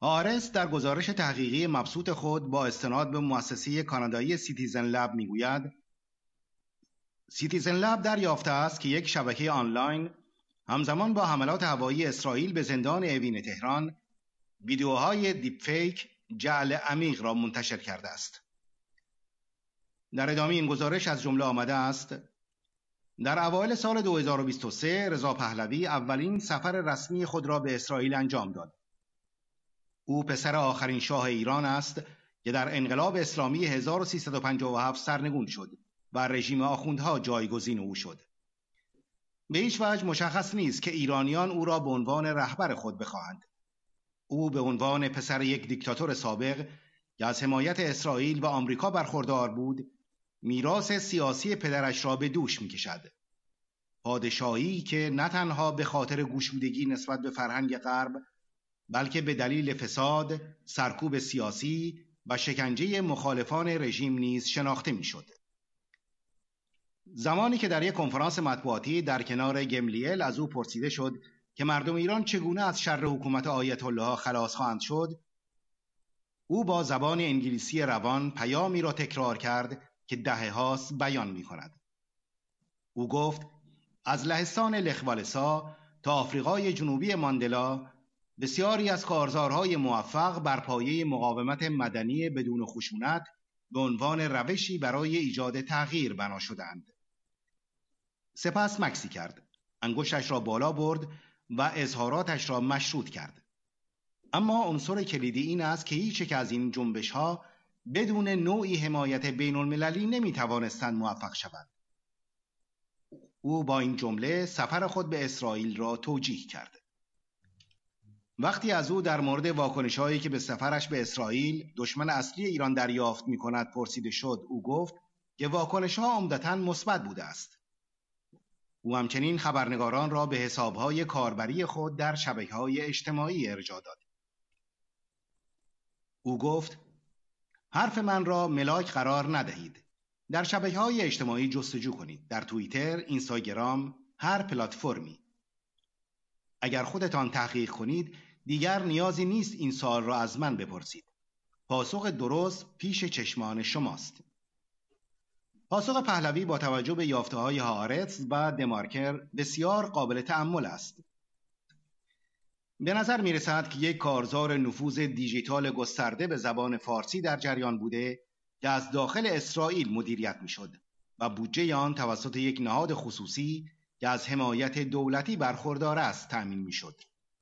آرس در گزارش تحقیقی مبسوط خود با استناد به مؤسسه کانادایی سیتیزن لب میگوید سیتیزن لب دریافته است که یک شبکه آنلاین همزمان با حملات هوایی اسرائیل به زندان اوین تهران ویدیوهای دیپ فیک جعل عمیق را منتشر کرده است. در ادامه این گزارش از جمله آمده است: در اوایل سال 2023 رضا پهلوی اولین سفر رسمی خود را به اسرائیل انجام داد. او پسر آخرین شاه ایران است که در انقلاب اسلامی 1357 سرنگون شد و رژیم آخوندها جایگزین او شد. به هیچ وجه مشخص نیست که ایرانیان او را به عنوان رهبر خود بخواهند. او به عنوان پسر یک دیکتاتور سابق که از حمایت اسرائیل و آمریکا برخوردار بود، میراث سیاسی پدرش را به دوش می‌کشد. پادشاهی که نه تنها به خاطر گشودگی نسبت به فرهنگ غرب، بلکه به دلیل فساد، سرکوب سیاسی و شکنجه مخالفان رژیم نیز شناخته می‌شد. زمانی که در یک کنفرانس مطبوعاتی در کنار گملیل از او پرسیده شد که مردم ایران چگونه از شر حکومت آیت الله خلاص خواهند شد، او با زبان انگلیسی روان پیامی را تکرار کرد که دهه‌هاست بیان می‌کند. او گفت: از لهستان لخوالسا تا آفریقای جنوبی ماندلا، بسیاری از کارزارهای موفق بر پایه مقاومت مدنی بدون خشونت به عنوان روشی برای ایجاد تغییر بنا شدند. سپس مکسی کرد، انگشتش را بالا برد و اظهاراتش را مشروط کرد. اما عنصر کلیدی این است که هیچ یک از این جنبش‌ها بدون نوعی حمایت بین المللی نمی‌توانستند موفق شوند. او با این جمله سفر خود به اسرائیل را توجیه کرد. وقتی از او در مورد واکنش‌هایی که به سفرش به اسرائیل، دشمن اصلی ایران، دریافت می‌کند پرسیده شد، او گفت که واکنش‌ها عمدتاً مثبت بوده است. او همچنین خبرنگاران را به حساب‌های کاربری خود در شبکه‌های اجتماعی ارجاع داد. او گفت: حرف من را ملاک قرار ندهید. در شبکه‌های اجتماعی جستجو کنید، در توییتر، اینستاگرام، هر پلتفرمی. اگر خودتان تحقیق کنید، دیگر نیازی نیست این سوال را از من بپرسید. پاسخ درست پیش چشمان شماست. پاسخ پهلوی با توجه به یافته‌های هآرتز و دمارکر بسیار قابل تأمل است. به نظر می رسد که یک کارزار نفوذ دیجیتال گسترده به زبان فارسی در جریان بوده که از داخل اسرائیل مدیریت می شد و بودجه آن توسط یک نهاد خصوصی که از حمایت دولتی برخوردار است تأمین می شد.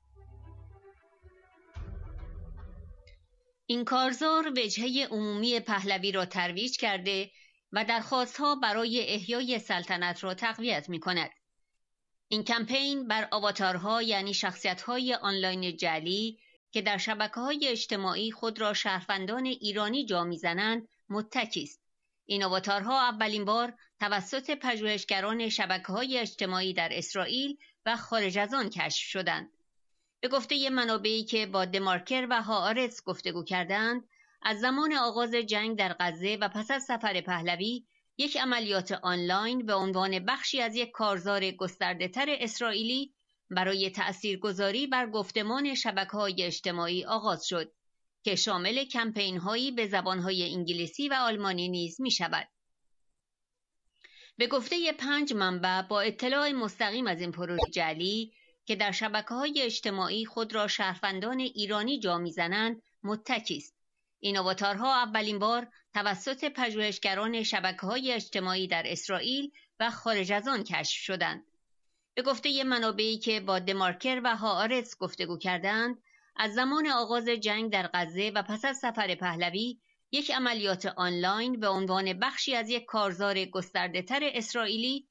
این کارزار وجهه عمومی پهلوی را ترویج کرده و درخواستها برای احیای سلطنت را تقویت می کند. این کمپین بر آواتارها، یعنی شخصیت‌های آنلاین جعلی که در شبکه‌های اجتماعی خود را شهروندان ایرانی جا می‌زنند، متکی است. این آواتارها اولین بار توسط پژوهشگران شبکه‌های اجتماعی در اسرائیل و خارج از آن کشف شدند. به گفته منابعی که با دمارکر و هآرتز گفتگو کردند، از زمان آغاز جنگ در غزه و پس از سفر پهلوی، یک عملیات آنلاین به عنوان بخشی از یک کارزار گسترده‌تر اسرائیلی برای تأثیرگذاری بر گفتمان شبکه‌های اجتماعی آغاز شد که شامل کمپین‌هایی به زبان‌های انگلیسی و آلمانی نیز می‌شود. به گفته 5 منبع با اطلاع مستقیم از این پروژه جعلی که در شبکه‌های اجتماعی خود را شهروندان ایرانی جا می‌زنند، متکی است. این آواتارها اولین بار توسط پژوهشگران شبکه‌های اجتماعی در اسرائیل و خارج از آن کشف شدند. به گفته منابعی که با دمارکر و هآرتز گفتگو کردند، از زمان آغاز جنگ در غزه و پس از سفر پهلوی، یک عملیات آنلاین به عنوان بخشی از یک کارزار گسترده‌تر اسرائیلی